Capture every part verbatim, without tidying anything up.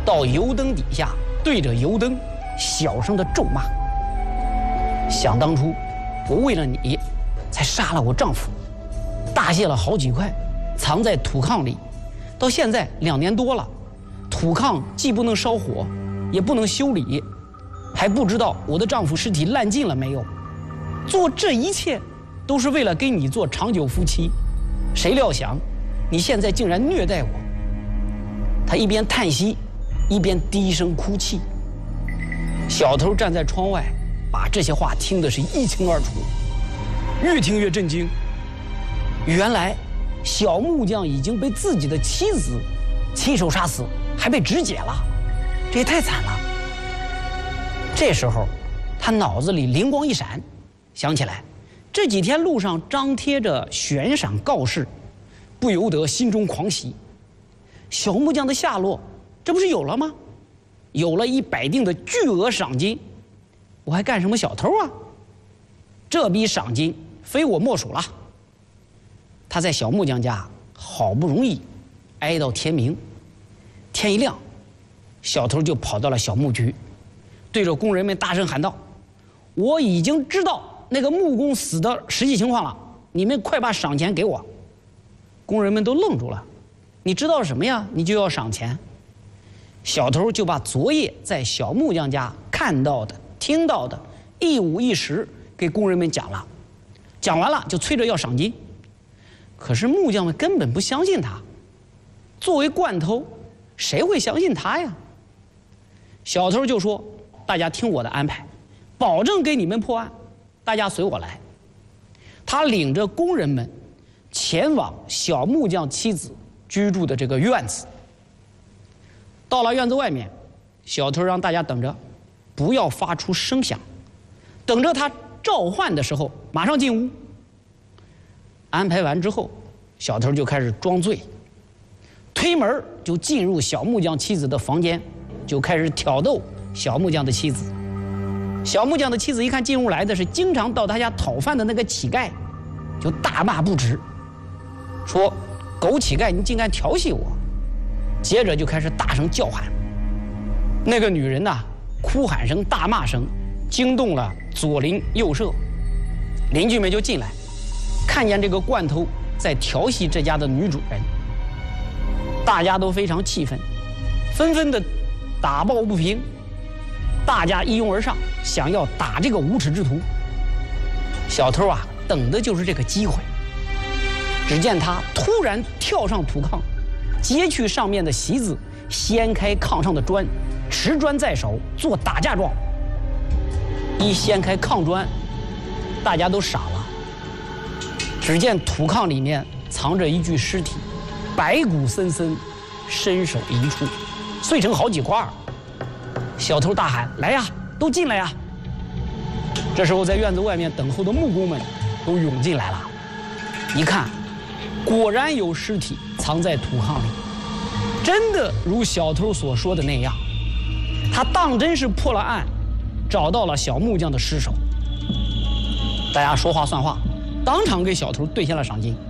到油灯底下对着油灯小声的咒骂。想当初，我为了你，才杀了我丈夫，大卸了好几块，藏在土炕里。到现在两年多了，土炕既不能烧火，也不能修理，还不知道我的丈夫尸体烂尽了没有。做这一切，都是为了跟你做长久夫妻。谁料想，你现在竟然虐待我。他一边叹息，一边低声哭泣。小偷站在窗外，把这些话听得是一清二楚，越听越震惊。原来小木匠已经被自己的妻子亲手杀死，还被肢解了，这也太惨了。这时候他脑子里灵光一闪，想起来这几天路上张贴着悬赏告示，不由得心中狂喜。小木匠的下落这不是有了吗？有了一百锭的巨额赏金，我还干什么小偷啊？这笔赏金非我莫属了。他在小木匠家好不容易挨到天明，天一亮，小偷就跑到了小木局，对着工人们大声喊道：“我已经知道那个木工死的实际情况了，你们快把赏钱给我。”工人们都愣住了，你知道什么呀？你就要赏钱？小偷就把昨夜在小木匠家看到的、听到的一五一十给工人们讲了，讲完了就催着要赏金。可是木匠们根本不相信他，作为惯偷，谁会相信他呀？小偷就说：“大家听我的安排，保证给你们破案，大家随我来。”他领着工人们前往小木匠妻子居住的这个院子。到了院子外面，小偷让大家等着，不要发出声响，等着他召唤的时候马上进屋。安排完之后，小偷就开始装醉，推门就进入小木匠妻子的房间，就开始挑逗小木匠的妻子。小木匠的妻子一看进屋来的是经常到他家讨饭的那个乞丐，就大骂不止，说：“狗乞丐，你竟敢调戏我！”接着就开始大声叫喊。那个女人呐、啊，哭喊声、大骂声，惊动了左邻右舍，邻居们就进来，看见这个惯偷在调戏这家的女主人，大家都非常气愤，纷纷的打抱不平，大家一拥而上，想要打这个无耻之徒。小偷啊，等的就是这个机会。只见他突然跳上土炕，揭去上面的席子，掀开炕上的砖，持砖在手，做打架状。一掀开炕砖，大家都傻了。只见土炕里面藏着一具尸体，白骨森森，身首异处，碎成好几块。小偷大喊：“来呀，都进来呀！”这时候，在院子外面等候的木工们都涌进来了，一看，果然有尸体藏在土炕里，真的如小偷所说的那样，他当真是破了案，找到了小木匠的尸首。大家说话算话，当场给小偷兑现了赏金。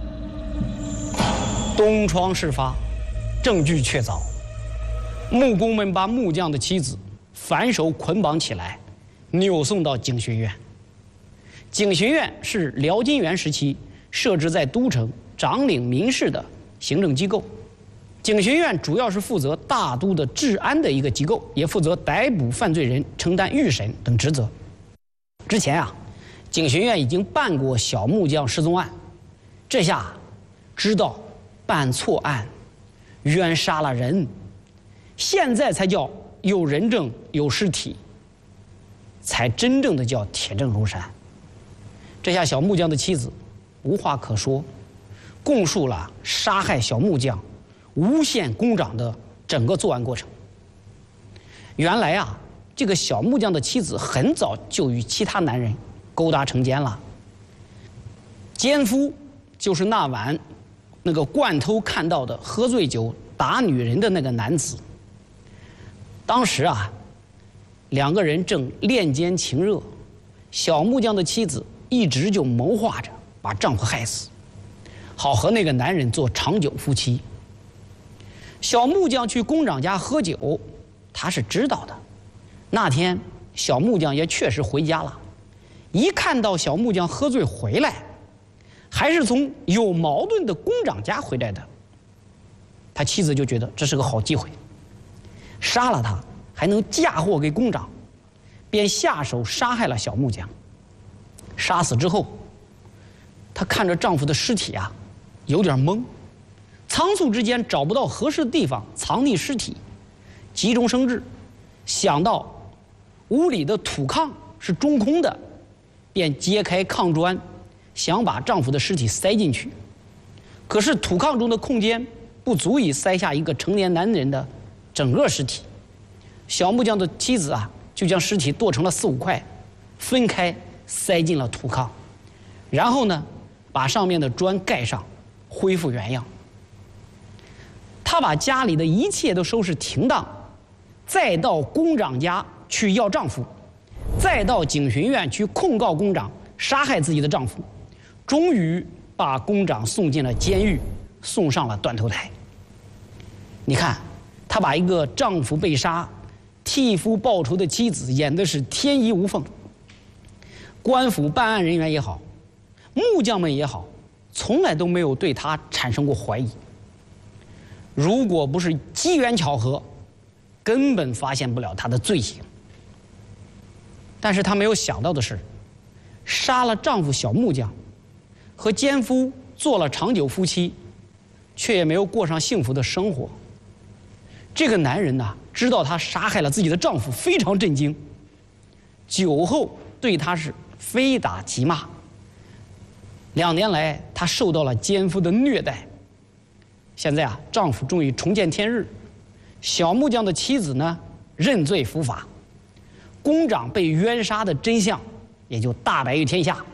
东窗事发，证据确凿，木工们把木匠的妻子反手捆绑起来，扭送到警学院。警学院是辽金元时期设置在都城掌领民事的行政机构。警学院主要是负责大都的治安的一个机构，也负责逮捕犯罪人、承担预审等职责。之前啊，警学院已经办过小木匠失踪案，这下知道办错案，冤杀了人，现在才叫有人证有尸体，才真正的叫铁证如山。这下小木匠的妻子无话可说，供述了杀害小木匠、诬陷工长的整个作案过程。原来啊，这个小木匠的妻子很早就与其他男人勾搭成奸了。奸夫就是那晚那个惯偷看到的喝醉酒打女人的那个男子。当时啊，两个人正恋奸情热，小木匠的妻子一直就谋划着把丈夫害死，好和那个男人做长久夫妻。小木匠去工长家喝酒， 他是知道的。那天小木匠也确实回家了，一看到小木匠喝醉回来，还是从有矛盾的工长家回来的，他妻子就觉得这是个好机会，杀了他还能嫁祸给工长，便下手杀害了小木匠。杀死之后，她看着丈夫的尸体啊，有点懵，仓促之间找不到合适的地方藏匿尸体，急中生智，想到屋里的土炕是中空的，便揭开炕砖，想把丈夫的尸体塞进去。可是土炕中的空间不足以塞下一个成年男人的整个尸体。小木匠的妻子啊，就将尸体剁成了四五块，分开塞进了土炕，然后呢，把上面的砖盖上，恢复原样。她把家里的一切都收拾停当，再到工长家去要丈夫，再到警巡院去控告工长杀害自己的丈夫，终于把工长送进了监狱，送上了断头台。你看，她把一个丈夫被杀、替夫报仇的妻子演的是天衣无缝。官府办案人员也好，木匠们也好，从来都没有对她产生过怀疑。如果不是机缘巧合，根本发现不了她的罪行。但是她没有想到的是，杀了丈夫小木匠，和奸夫做了长久夫妻，却也没有过上幸福的生活。这个男人呐，知道她杀害了自己的丈夫，非常震惊，酒后对她是非打即骂。两年来，她受到了奸夫的虐待。现在啊，丈夫终于重见天日，小木匠的妻子呢认罪伏法，工长被冤杀的真相也就大白于天下。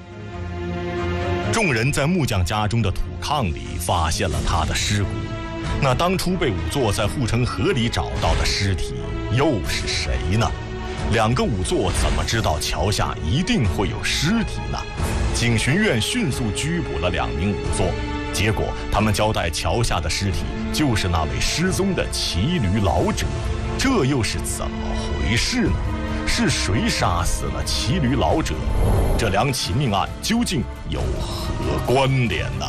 众人在木匠家中的土炕里发现了他的尸骨，那当初被仵作在护城河里找到的尸体又是谁呢？两个仵作怎么知道桥下一定会有尸体呢？警巡院迅速拘捕了两名仵作，结果他们交代桥下的尸体就是那位失踪的骑驴老者，这又是怎么回事呢？是谁杀死了骑驴老者？这两起命案究竟有何关联呢？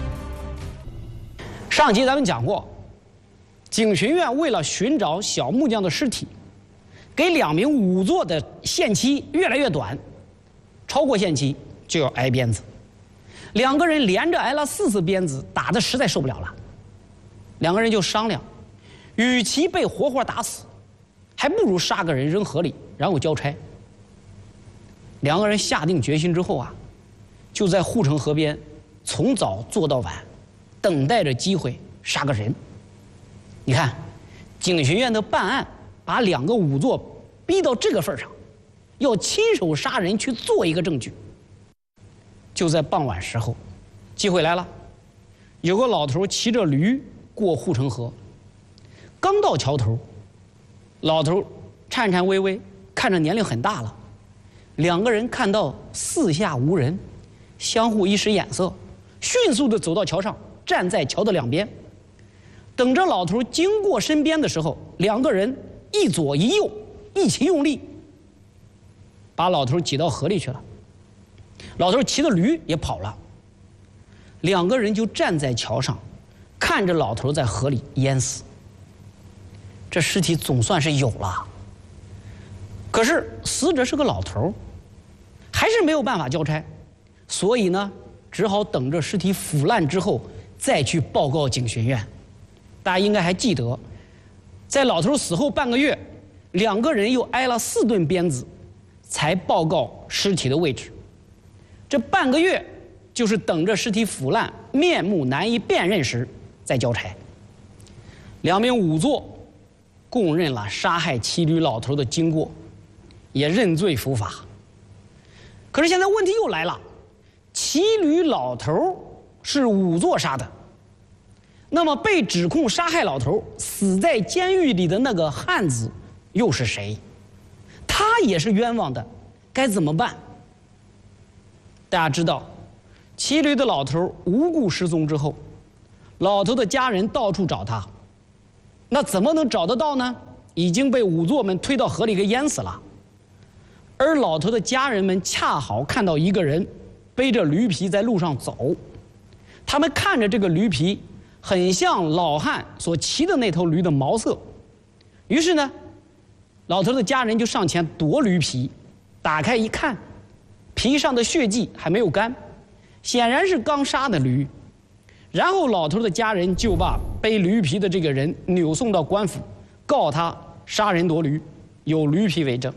上集咱们讲过，警巡院为了寻找小木匠的尸体，给两名仵作的限期越来越短，超过限期就要挨鞭子。两个人连着挨了四次鞭子，打得实在受不了了。两个人就商量，与其被活活打死，还不如杀个人扔河里，然后交差。两个人下定决心之后啊，就在护城河边从早做到晚，等待着机会杀个人。你看，警巡院的办案把两个仵作逼到这个份上，要亲手杀人去做一个证据。就在傍晚时候，机会来了，有个老头骑着驴过护城河，刚到桥头，老头颤颤巍巍，看着年龄很大了。两个人看到四下无人，相互一使眼色，迅速地走到桥上，站在桥的两边。等着老头经过身边的时候，两个人一左一右，一起用力，把老头挤到河里去了。老头骑的驴也跑了，两个人就站在桥上，看着老头在河里淹死。这尸体总算是有了，可是死者是个老头，还是没有办法交差，所以呢，只好等着尸体腐烂之后再去报告警巡院。大家应该还记得，在老头死后半个月，两个人又挨了四顿鞭子，才报告尸体的位置。这半个月就是等着尸体腐烂、面目难以辨认时再交差。两名仵作供认了杀害骑驴老头的经过，也认罪伏法。可是现在问题又来了，骑驴老头是仵作杀的，那么被指控杀害老头、死在监狱里的那个汉子又是谁？他也是冤枉的，该怎么办？大家知道，骑驴的老头无故失踪之后，老头的家人到处找他，那怎么能找得到呢？ 已经被仵作们推到河里给淹死了，而老头的家人们恰好看到一个人背着驴皮在路上走，他们看着这个驴皮很像老汉所骑的那头驴的毛色，于是呢，老头的家人就上前夺驴皮，打开一看，皮上的血迹还没有干，显然是刚杀的驴。然后老头的家人就把背驴皮的这个人扭送到官府，告他杀人夺驴，有驴皮为证。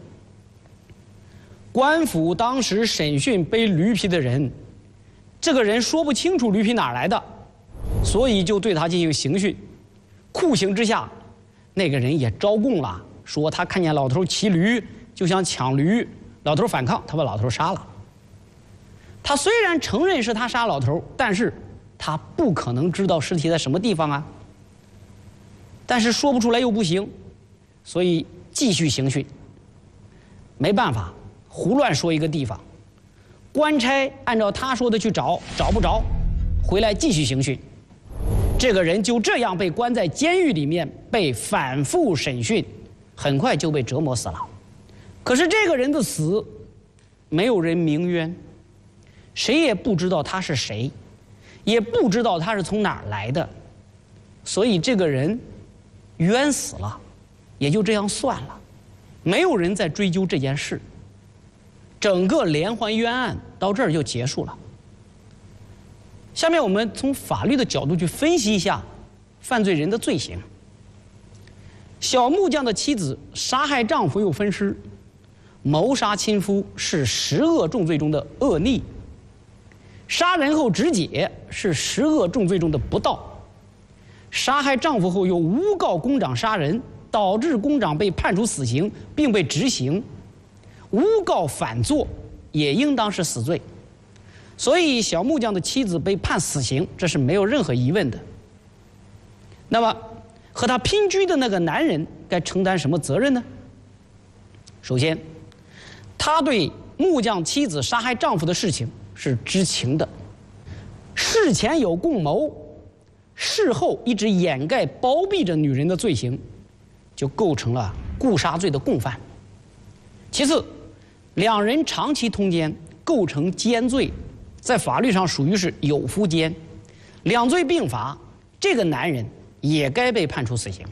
官府当时审讯背驴皮的人，这个人说不清楚驴皮哪儿来的，所以就对他进行刑讯。酷刑之下，那个人也招供了，说他看见老头骑驴就想抢驴，老头反抗，他把老头杀了。他虽然承认是他杀老头，但是他不可能知道尸体在什么地方啊。但是说不出来又不行，所以继续刑讯。没办法，胡乱说一个地方，官差按照他说的去找，找不着，回来继续刑讯。这个人就这样被关在监狱里面，被反复审讯，很快就被折磨死了。可是这个人的死，没有人鸣冤，谁也不知道他是谁，也不知道他是从哪儿来的，所以这个人冤死了，也就这样算了，没有人再追究这件事。整个连环冤案到这儿就结束了。下面我们从法律的角度去分析一下犯罪人的罪行。小木匠的妻子杀害丈夫又分尸，谋杀亲夫是十恶重罪中的恶逆，杀人后肢解是十恶重罪中的不道，杀害丈夫后又诬告公长杀人，导致公长被判处死刑并被执行，诬告反作也应当是死罪。所以小木匠的妻子被判死刑，这是没有任何疑问的。那么和他姘居的那个男人该承担什么责任呢？首先，他对木匠妻子杀害丈夫的事情是知情的，事前有共谋，事后一直掩盖包庇着女人的罪行，就构成了故杀罪的共犯。其次，两人长期通奸，构成奸罪，在法律上属于是有夫奸，两罪并罚，这个男人也该被判处死刑。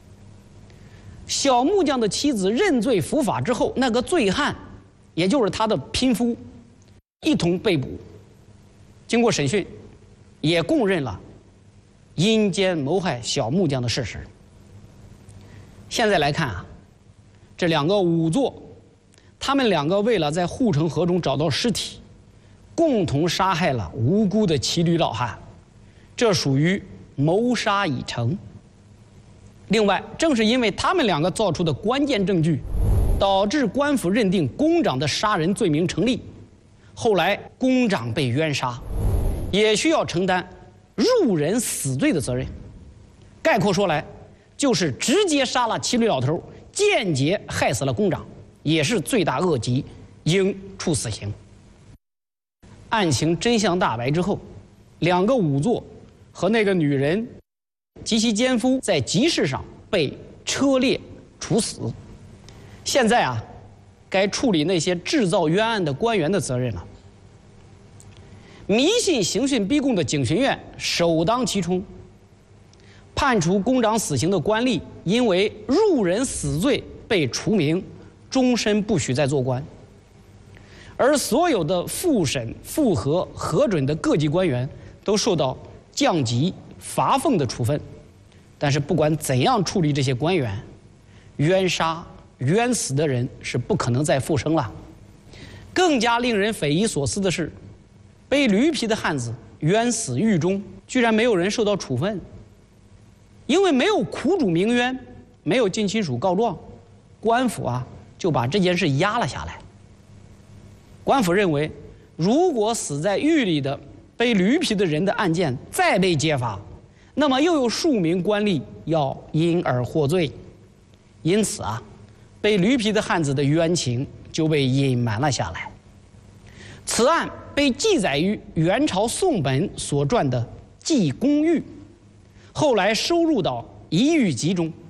小木匠的妻子认罪伏法之后，那个醉汉，也就是他的姘夫，一同被捕。经过审讯，也供认了阴间谋害小木匠的事实。现在来看啊，这两个仵作，他们两个为了在护城河中找到尸体，共同杀害了无辜的骑驴老汉，这属于谋杀已成。另外，正是因为他们两个造出的关键证据，导致官府认定公长的杀人罪名成立，后来公长被冤杀，也需要承担入人死罪的责任。概括说来，就是直接杀了骑驴老头，间接害死了公长，也是罪大恶极，应处死刑。案情真相大白之后，两个仵作和那个女人及其奸夫在集市上被车裂处死。现在啊，该处理那些制造冤案的官员的责任了。迷信刑讯逼供的警巡院首当其冲，判处公长死刑的官吏因为入人死罪被除名，终身不许再做官。而所有的复审、复核、核准的各级官员都受到降级、罚俸的处分。但是不管怎样处理这些官员，冤杀、冤死的人是不可能再复生了。更加令人匪夷所思的是，背驴皮的汉子冤死狱中，居然没有人受到处分，因为没有苦主鸣冤，没有近亲属告状，官府啊就把这件事压了下来。官府认为，如果死在狱里的背驴皮的人的案件再被揭发，那么又有数名官吏要因而获罪，因此啊，背驴皮的汉子的冤情就被隐瞒了下来。此案被记载于元朝宋本所撰的《济公寓》，后来收入到《遗狱集》中。